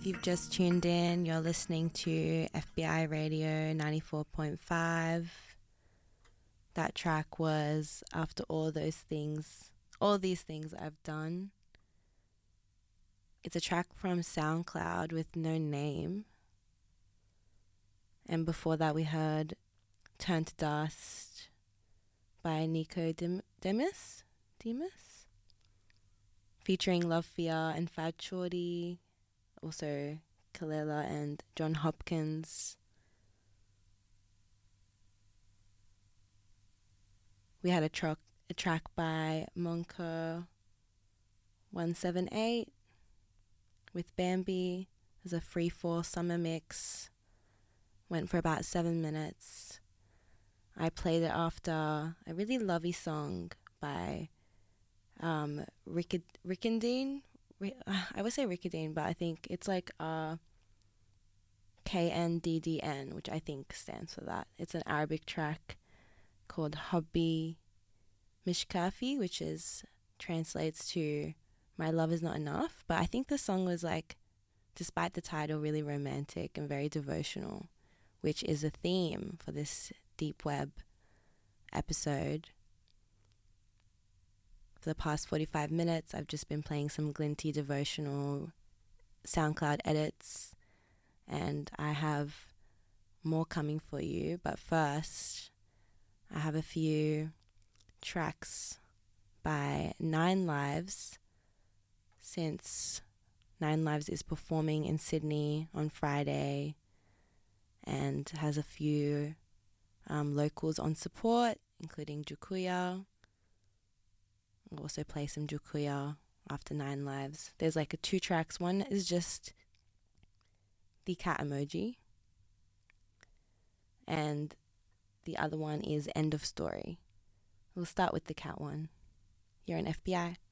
If you've just tuned in, you're listening to FBI Radio 94.5. That track was After All These Things I've Done. It's a track from SoundCloud with no name. And before that we heard Turn to Dust by Nico Demus, featuring Love Fear and Fad Shorty, also Kalela and John Hopkins. We had a track by Monko 178 with Bambi as a free-fall summer mix. Went for about 7 minutes. I played it after a really lovely song by Rickendine. I would say Rickendine, but I think it's like KNDDN, which I think stands for that. It's an Arabic track called Hobby Mishkafi, which translates to My Love Is Not Enough. But I think the song was, like, despite the title, really romantic and very devotional, which is a theme for this Deep Web episode. For the past 45 minutes, I've just been playing some glinty devotional SoundCloud edits, and I have more coming for you. But first, I have a few tracks by Nine Lives, since Nine Lives is performing in Sydney on Friday and has a few locals on support, including Jukuya. I'll also play some Jukuya after Nine Lives. There's like 2 tracks. One is just the cat emoji, and the other one is End of Story. We'll start with the cat one. You're an FBI.